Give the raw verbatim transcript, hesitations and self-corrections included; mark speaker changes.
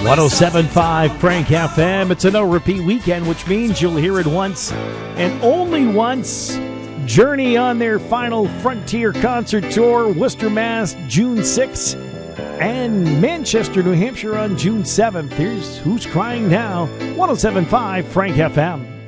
Speaker 1: one oh seven point five Frank F M. It's a no-repeat weekend, which means you'll hear it once and only once. Journey on their final Frontier concert tour, Worcester, Mass, June sixth, and Manchester, New Hampshire on June seventh. Here's Who's Crying Now, one oh seven point five Frank F M.